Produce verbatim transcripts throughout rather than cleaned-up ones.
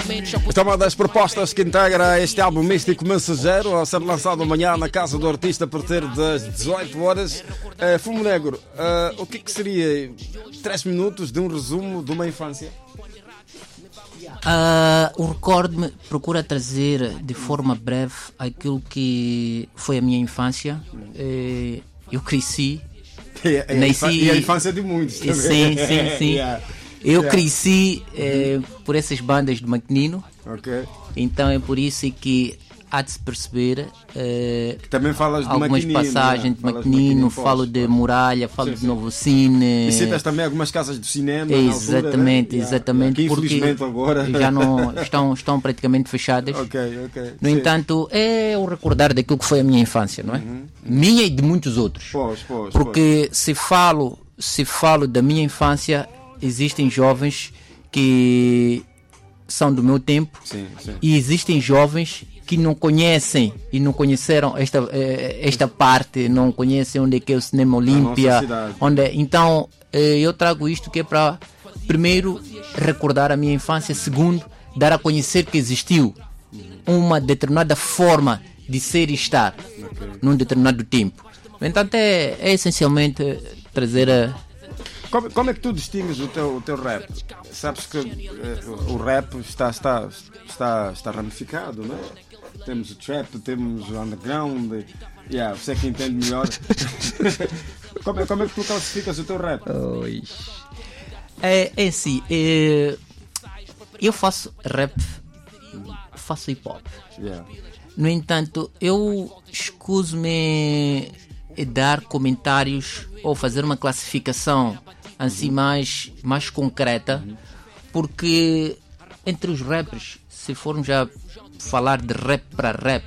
Esta é uma das propostas que integra este álbum Místico Mensageiro, a ser lançado amanhã na casa do artista a partir das dezoito horas. Uh, Fumo Negro, uh, o que, que seria três minutos de um resumo de uma infância? Uh, o Recorde-me procura trazer de forma breve aquilo que foi a minha infância. Uh, eu cresci. E a, nasci, e a infância de muitos também. Sim, sim, sim. Yeah. Eu Yeah. cresci eh, por essas bandas de Maquinino. Okay. Então é por isso que há de se perceber eh, Também falas de algumas Maquinino, passagens né? de Falas Maquinino, de falo pós, de pós. Muralha, falo Sim, de sim. Novo Cine. E citas também algumas casas do cinema. Exatamente, na altura, né? exatamente. Yeah. Que Porque infelizmente agora já não estão, estão praticamente fechadas. Ok, ok. No Sim. entanto, é o recordar daquilo que foi a minha infância, não é? Uhum. Minha e de muitos outros. Pois, pois, Porque se falo, se falo da minha infância, existem jovens que são do meu tempo. Sim, sim. E existem jovens que não conhecem e não conheceram esta, esta parte, não conhecem onde é que é o Cinema Olímpia. Onde é. Então eu trago isto que é para, primeiro, recordar a minha infância, segundo, dar a conhecer que existiu uma determinada forma de ser e estar okay. num determinado tempo. No entanto, é, é essencialmente trazer a... Como, como é que tu distingues o teu, o teu rap? Sabes que uh, o rap está, está, está, está ramificado, não é? Temos o trap, temos o underground, yeah, você que entende melhor. como, é, como é que tu classificas o teu rap? Oi. É, é assim, é, eu faço rap, faço hip hop. Yeah. No entanto, eu escuso-me dar comentários ou fazer uma classificação assim mais, mais concreta, porque entre os rappers, se formos já falar de rap para rap,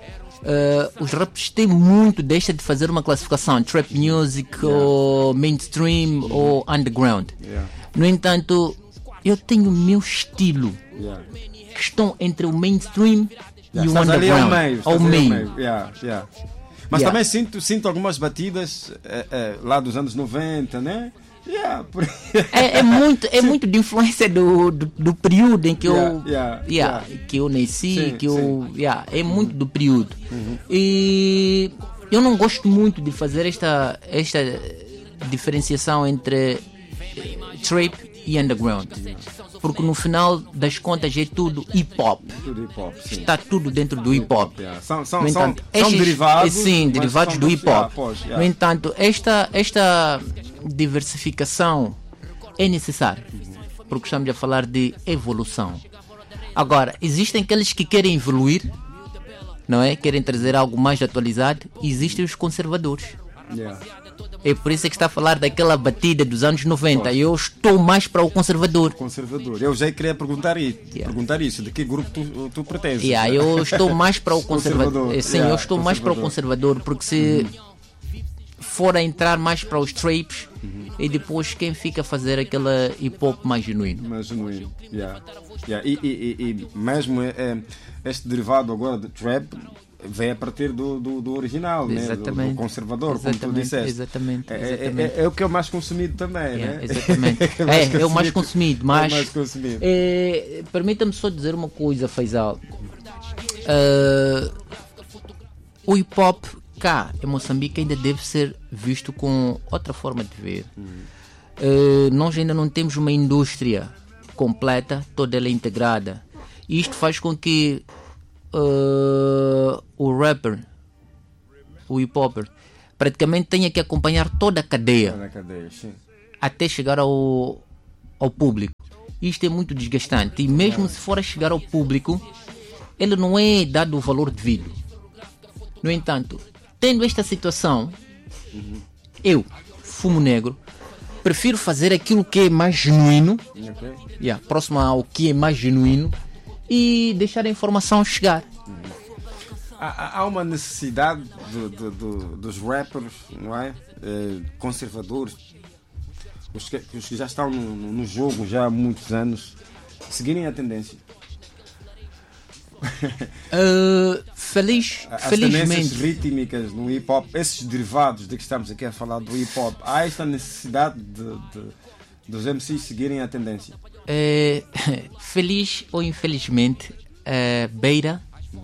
uh, os rappers têm muito, deixa de fazer uma classificação trap music yeah. ou mainstream mm-hmm. ou underground. Yeah. No entanto, eu tenho o meu estilo yeah. que estão entre o mainstream yeah. e o Estás underground, ali ao meio, ao meio. meio. Yeah. Yeah. Mas yeah. também sinto, sinto algumas batidas é, é, lá dos anos noventa, né? Yeah, por... é, é, muito, é muito de influência do, do, do período em que yeah, eu, yeah, yeah, yeah. que eu nasci, sim, que eu, yeah, é uhum. muito do período. Uhum. E eu não gosto muito de fazer esta, esta diferenciação entre trap e underground. Porque no final das contas é tudo hip hop. Tudo hip -hop, está tudo dentro do hip hop. Yeah. São, são, no entanto, são, estes, são derivados, sim, derivados são do hip hop. Yeah, yeah. No entanto, esta, esta diversificação é necessária. Porque estamos a falar de evolução. Agora, existem aqueles que querem evoluir, não é? Querem trazer algo mais atualizado. E existem os conservadores. Yeah. É por isso que está a falar daquela batida dos anos noventa. Eu estou mais para o conservador. Conservador. Eu já queria perguntar isso. Yeah. Perguntar isso. De que grupo tu, tu pertences? Yeah, eu estou mais para o conservador. conservador. Sim, yeah, eu estou mais para o conservador. Porque se uhum. for a entrar mais para os traps, uhum. e depois quem fica a fazer aquela hip hop mais genuíno. Mais genuíno. Yeah. Yeah. E, e, e, e mesmo é, este derivado agora de trap vem a partir do, do, do original, né? do, do conservador, exatamente, como tu disseste. Exatamente, exatamente. É, é, é o que é o mais consumido também, yeah, né? Exatamente. é, mais é, é o mais consumido. Mas, é mais consumido. É, permita-me só dizer uma coisa, Faisal. Uh, o hip hop cá em Moçambique ainda deve ser visto com outra forma de ver. Hum. Uh, nós ainda não temos uma indústria completa, toda ela integrada. E isto faz com que Uh, o rapper, o hip hopper, praticamente tenha que acompanhar toda a cadeia, toda a cadeia até chegar ao, ao público. Isto é muito desgastante. E mesmo é. se for a chegar ao público, ele não é dado o valor devido. No entanto, tendo esta situação, uhum. eu, Fumo Negro, prefiro fazer aquilo que é mais genuíno, okay. yeah, próximo ao que é mais genuíno, e deixar a informação chegar. Há, há uma necessidade do, do, do, dos rappers, não é? Eh, conservadores, os que, os que já estão no, no jogo já há muitos anos, seguirem a tendência. Uh, feliz, As felizmente. tendências rítmicas no hip hop, esses derivados de que estamos aqui a falar do hip hop, há esta necessidade de, de, dos M Cs seguirem a tendência? É, feliz ou infelizmente, é, Beira,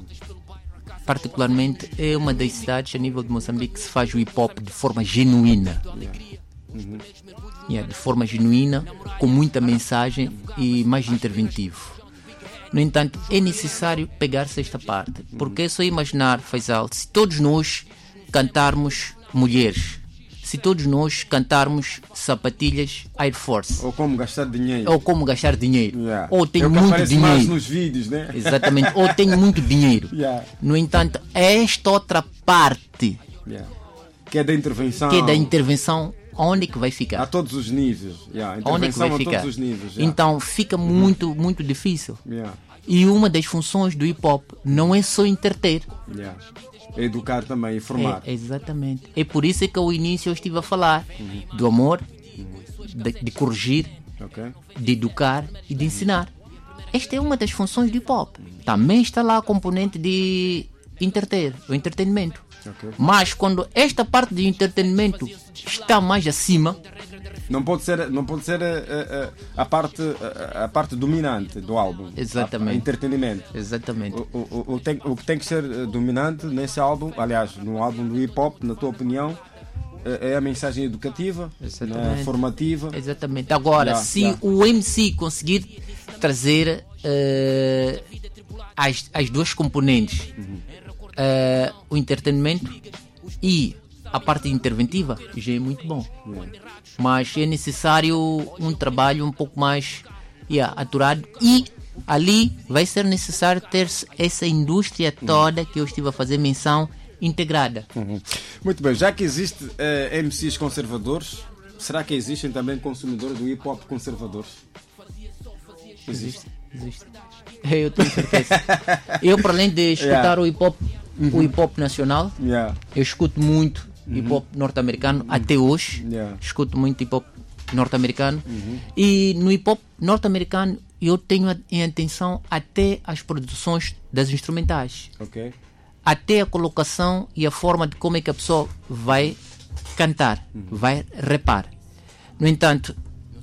particularmente, é uma das cidades a nível de Moçambique que se faz o hip hop de forma genuína. Yeah. Uhum. Yeah, de forma genuína, com muita mensagem e mais interventivo. No entanto, é necessário pegar-se esta parte, porque é só imaginar, Faisal, se todos nós cantarmos mulheres, se todos nós cantarmos sapatilhas Air Force, Ou como gastar dinheiro. ou como gastar dinheiro, Yeah. ou tenho É o que muito aparece mais dinheiro, nos vídeos, né? exatamente, ou tenho muito dinheiro. Yeah. No entanto, esta outra parte, Yeah. Que é da intervenção. que é da intervenção, onde é que vai ficar? A todos os níveis. Yeah. Onde é que vai Intervenção a ficar? todos os níveis. Yeah. Então fica muito, muito difícil. Yeah. E uma das funções do hip hop não é só entreter. Yeah. Educar também e formar. É, exatamente. É por isso que ao início eu estive a falar uhum. do amor, uhum. de, de corrigir, Okay. de educar e de ensinar. Esta é uma das funções do hip hop. Também está lá a componente de entreter, o entretenimento. Okay. Mas quando esta parte de entretenimento está mais acima, Não pode ser, não pode ser a, a, a, parte, a, a parte dominante do álbum. Exatamente. A, a entretenimento. exatamente. O, o, o, tem, o que tem que ser dominante nesse álbum, aliás, no álbum do hip hop, na tua opinião, é a mensagem educativa, né, formativa. Exatamente. Agora, Yeah, se yeah. o M C conseguir trazer uh, as, as duas componentes, uhum. uh, o entretenimento e a parte interventiva, já é muito bom. Yeah. Mas é necessário um trabalho um pouco mais yeah, aturado e ali vai ser necessário ter essa indústria toda que eu estive a fazer menção integrada. Uhum. Muito bem, já que existe uh, M Cs conservadores, será que existem também consumidores do hip hop conservadores? Existe, existe. Eu tenho certeza. Eu, para além de escutar Yeah. o hip hop, uhum. o hip hop nacional, Yeah. eu escuto muito uhum. hip hop norte-americano uhum. até hoje. Yeah. Escuto muito hip hop norte-americano. Uhum. E no hip hop norte-americano eu tenho em atenção até as produções das instrumentais. Okay. Até a colocação e a forma de como é que a pessoa vai cantar, uhum. vai rapar. No entanto,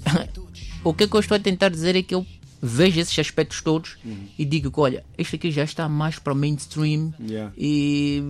o que, é que eu estou a tentar dizer é que eu vejo esses aspectos todos uhum. e digo que, olha, este aqui já está mais para mainstream yeah. e,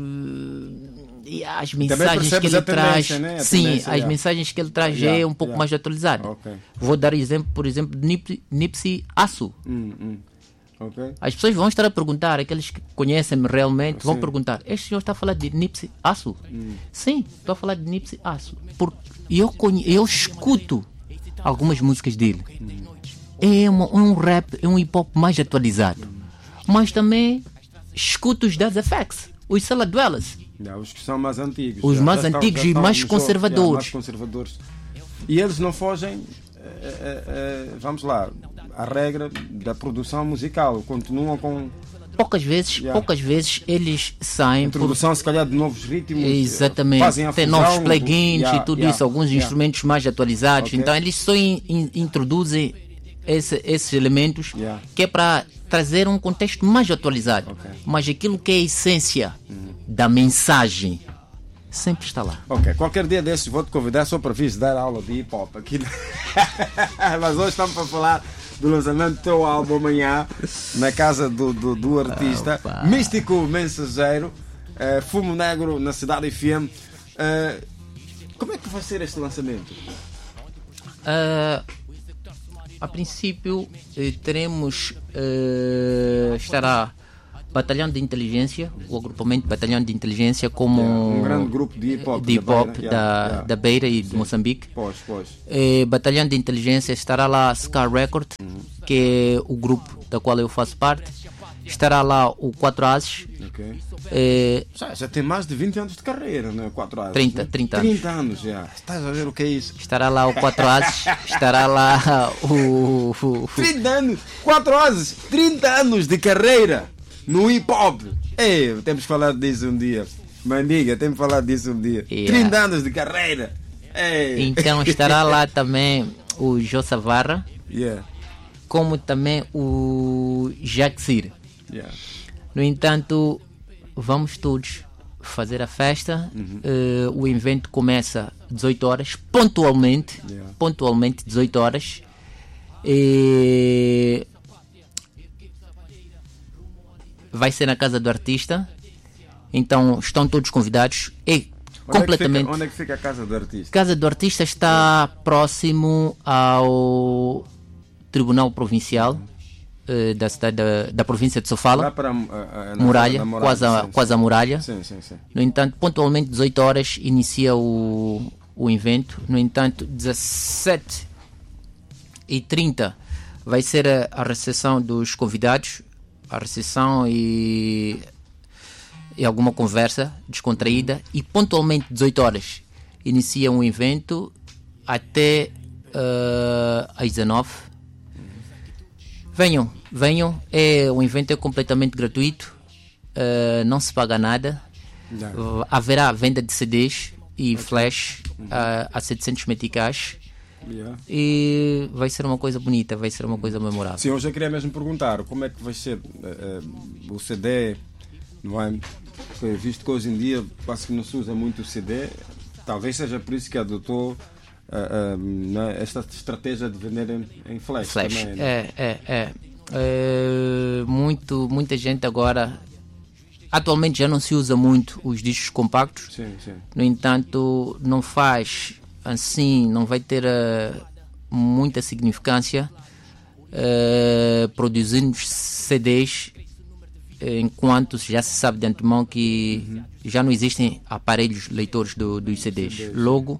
e as mensagens que ele traz, né? sim, as yeah. mensagens que ele traz yeah. é um pouco yeah. mais atualizada. Okay. Vou dar exemplo, por exemplo, de Nipsey, Nipsey Hussle. Hum, hum. Okay. As pessoas vão estar a perguntar, aqueles que conhecem-me realmente, Sim. vão perguntar, este senhor está a falar de Nipsey Hussle? Hum. Sim, estou a falar de Nipsey Hussle. Porque eu, conhe... eu escuto algumas músicas dele. Hum. É, uma, é um rap, é um hip hop mais atualizado. Hum. Mas também escuto os Das F X, os Cellar Dwellers. Não, os que são mais antigos. Os já, mais já antigos estão, já e mais estão conservadores. mais conservadores. E eles não fogem, é, é, é, vamos lá, a regra da produção musical. Continuam com... Poucas vezes, yeah. poucas vezes eles saem... Introdução, por... se calhar, de novos ritmos. Exatamente. Fazem a Tem fusão, novos plugins yeah, e tudo yeah, isso, alguns yeah. instrumentos mais atualizados. Okay. Então eles só in, in, introduzem esse, esses elementos yeah. que é para trazer um contexto mais atualizado. Okay. Mas aquilo que é a essência hum. da mensagem sempre está lá. Ok, qualquer dia desses vou-te convidar só para vir dar aula de hip hop aqui. Mas hoje estamos para falar do lançamento do teu álbum amanhã na casa do, do, do artista Opa. Místico Mensageiro, uh, Fumo Negro na Cidade F M. Uh, como é que vai ser este lançamento? Uh, a princípio eh, teremos uh, estará Batalhão de Inteligência, o agrupamento Batalhão de Inteligência como yeah, um grande grupo de hip hop, de hip -hop da, Beira, da, yeah, yeah. da Beira e Sim. de Moçambique. Pois, pois. Eh, Batalhão de Inteligência estará lá Scar Record, uhum. que é o grupo da qual eu faço parte. Estará lá o Quatro Ases. Okay. Eh, já, já tem mais de vinte anos de carreira, né? Quatro Ases. trinta, né? trinta anos. trinta anos já. Estás a ver o que é isso? Estará lá o Quatro Ases. Estará lá o, o, o... trinta anos! Quatro Ases! trinta anos de carreira no hip hop! Ei, temos que falar disso um dia. Mandiga, temos que falar disso um dia. Yeah. trinta anos de carreira! Ei. Então estará lá também o Jô Savarra, yeah. como também o Jaxir. Yeah. No entanto, vamos todos fazer a festa. Uhum. Uh, o evento começa às dezoito horas, pontualmente, Yeah. pontualmente dezoito horas. E vai ser na casa do artista. Então estão todos convidados. E Onde completamente. É que fica, onde é que fica a casa do artista? A casa do artista está próximo ao Tribunal Provincial uh, da cidade da, da província de Lá Sofala. para a, a, a, na Muralha, da muralha, quase, a, sim, quase sim. a muralha. Sim, sim, sim. No entanto, pontualmente dezoito horas inicia o, o evento. No entanto, dezassete e trinta vai ser a, a recepção dos convidados, a recepção e, e alguma conversa descontraída. E pontualmente dezoito horas inicia um evento até uh, às dezanove. Venham, venham. É, o evento é completamente gratuito. Uh, não se paga nada. Yeah. Uh, haverá venda de C Ds e flash uh, a setecentos meticais. Yeah. E vai ser uma coisa bonita, vai ser uma coisa memorável. Sim, hoje eu queria mesmo perguntar como é que vai ser uh, uh, o C D, não é? Porque, visto que hoje em dia quase que não se usa muito o C D, talvez seja por isso que adotou uh, uh, né, esta estratégia de vender em, em flash. Flash, também, né? é, é, é. É, muito, muita gente agora. Atualmente já não se usa muito os discos compactos. Sim, sim. No entanto, não faz assim, não vai ter uh, muita significância uh, produzindo C Ds, uh, enquanto já se sabe de antemão que uhum. já não existem aparelhos leitores do, dos C Ds. C Ds. Logo,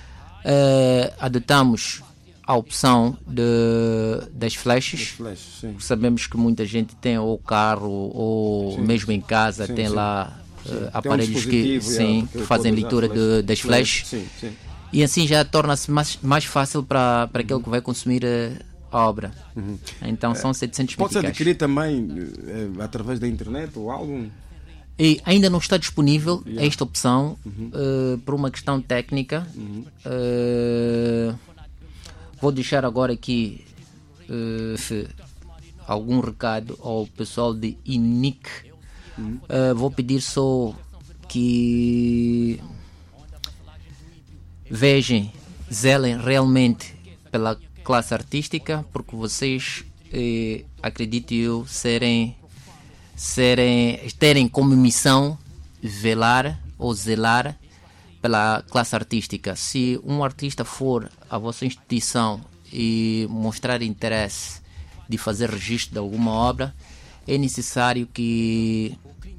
uh, adotamos a opção de, das flashes. Flash, sabemos que muita gente tem ou carro ou sim, mesmo em casa sim, tem sim. lá uh, aparelhos um que, sim, que fazem leitura de, das flashes sim, sim. E assim já torna-se mais, mais fácil para, para aquele que vai consumir a, a obra. Uhum. Então são setecentos Pode meticais. Pode-se adquirir também uh, através da internet o álbum? E ainda não está disponível yeah. esta opção uhum. uh, por uma questão técnica. Uhum. Uh, vou deixar agora aqui uh, algum recado ao pessoal de I N I C. Uhum. Uh, vou pedir só que vejam, zelem realmente pela classe artística, porque vocês, eh, acredito eu, serem, serem, terem como missão velar ou zelar pela classe artística. Se um artista for à vossa instituição e mostrar interesse de fazer registro de alguma obra, é necessário que,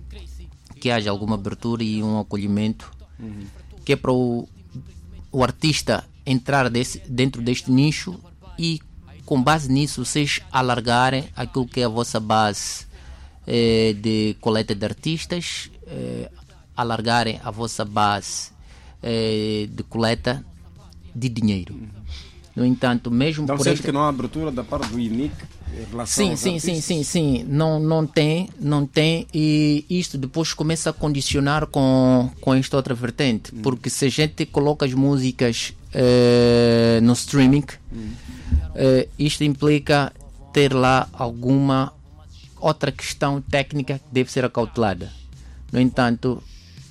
que haja alguma abertura e um acolhimento, uhum. que é para o, o artista entrar desse, dentro deste nicho e, com base nisso, vocês alargarem aquilo que é a vossa base eh, de coleta de artistas, eh, alargarem a vossa base eh, de coleta de dinheiro. No entanto, mesmo então, por sente esta... que não há abertura da parte do I N I C em relação sim, aos sim, artistas? sim, sim, sim, não, não tem, não tem, e isto depois começa a condicionar com, com esta outra vertente, hum. porque se a gente coloca as músicas eh, no streaming, hum. eh, isto implica ter lá alguma outra questão técnica que deve ser acautelada. No entanto,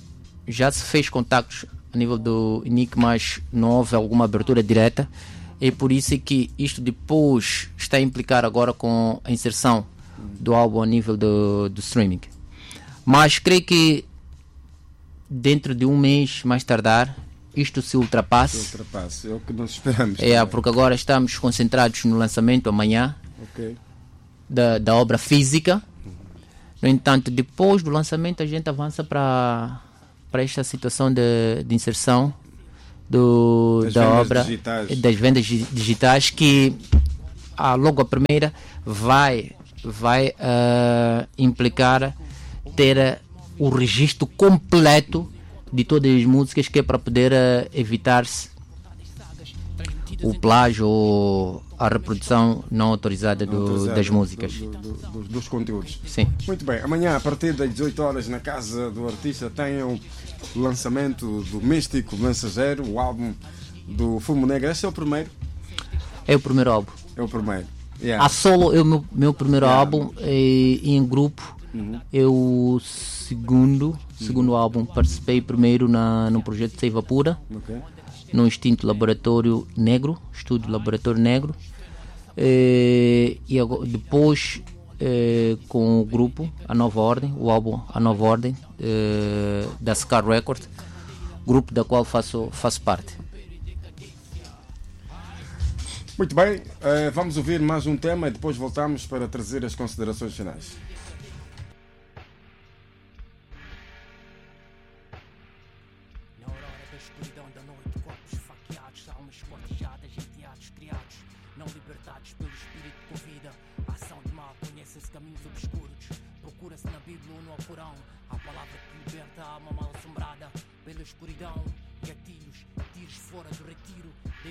já se fez contactos a nível do I N I C, mas não houve alguma abertura direta. É por isso que isto depois está a implicar agora com a inserção do álbum a nível do, do streaming. Mas creio que dentro de um mês, mais tardar, isto se ultrapasse. Se ultrapasse, é o que nós esperamos. É, também. Porque agora estamos concentrados no lançamento amanhã okay. da, da obra física. No entanto, depois do lançamento a gente avança para, para esta situação de, de inserção Do, das da obra digitais. das vendas digitais, que ah, logo a primeira vai, vai uh, implicar ter uh, o registro completo de todas as músicas, que é para poder uh, evitar-se o plágio ou a reprodução não autorizada, do, não autorizada das músicas. Do, do, do, dos conteúdos. Sim. Muito bem, amanhã a partir das dezoito horas na casa do artista tem o lançamento do Místico Mensageiro, o álbum do Fumo Negro. Esse é o primeiro? É o primeiro álbum. É o primeiro. Yeah. A solo é o meu, meu primeiro yeah. álbum, e, e em grupo uhum. é o segundo, segundo álbum. Participei primeiro na, no projeto Seiva Pura, Ok. no Instinto Laboratório Negro, Estúdio Laboratório Negro. Eh, e agora, depois eh, com o grupo A Nova Ordem, o álbum A Nova Ordem, eh, da Scar Record, grupo da qual faço, faço parte. Muito bem, eh, vamos ouvir mais um tema e depois voltamos para trazer as considerações finais. Na aurora da escuridão da noite, corpos esfaqueados, almas esquartejadas em teatros criados, não libertados pelo espírito com vida. A ação de mal conhece-se caminhos obscuros, procura-se na Bíblia ou no Alcorão. A palavra que liberta a alma mal assombrada pela escuridão. Gatilhos, tiros fora do retiro, da